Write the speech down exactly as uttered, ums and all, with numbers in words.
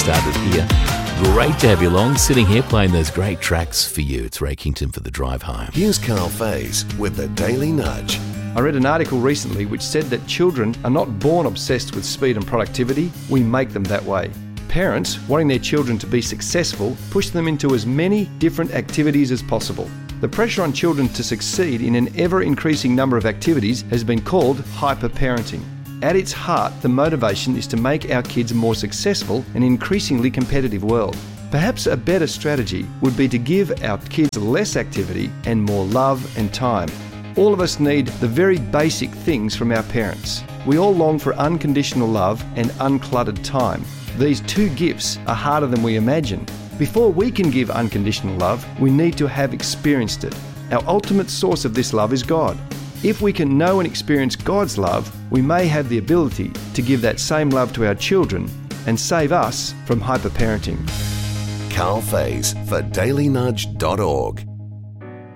started here. Great to have you along, sitting here playing those great tracks for you. It's Ray Kington for the drive home. Here's Carl Faze with the Daily Nudge. I read an article recently which said that children are not born obsessed with speed and productivity, we make them that way. Parents, wanting their children to be successful, push them into as many different activities as possible. The pressure on children to succeed in an ever-increasing number of activities has been called hyper-parenting. At its heart, the motivation is to make our kids more successful in an increasingly competitive world. Perhaps a better strategy would be to give our kids less activity and more love and time. All of us need the very basic things from our parents. We all long for unconditional love and uncluttered time. These two gifts are harder than we imagine. Before we can give unconditional love, we need to have experienced it. Our ultimate source of this love is God. If we can know and experience God's love, we may have the ability to give that same love to our children and save us from hyper-parenting. Carl Faze for daily nudge dot org.